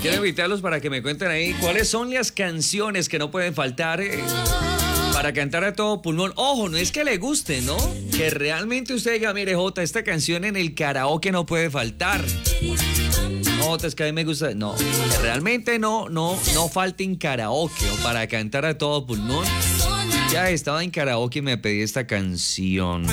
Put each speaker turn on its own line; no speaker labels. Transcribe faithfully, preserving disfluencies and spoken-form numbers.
Quiero invitarlos para que me cuenten ahí cuáles son las canciones que no pueden faltar eh, para cantar a todo pulmón. Ojo, no es que le guste, ¿no? Que realmente usted diga, mire, Jota, esta canción en el karaoke no puede faltar. No, Jota, es que a mí me gusta. No, que realmente no, no, no falte en karaoke o para cantar a todo pulmón. Ya estaba en karaoke y me pedí esta canción.